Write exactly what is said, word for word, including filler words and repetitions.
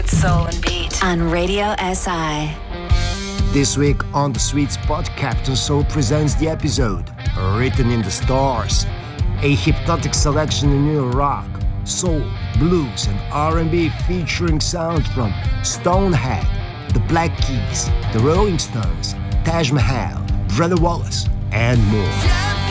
It's Soul and Beat on Radio S I. This week on The Sweet Spot, Captain Soul presents the episode Written in the Stars, a hypnotic selection in new rock, soul, blues and R and B featuring sounds from Stonehead, The Black Keys, The Rolling Stones, Taj Mahal, Brother Wallace and more.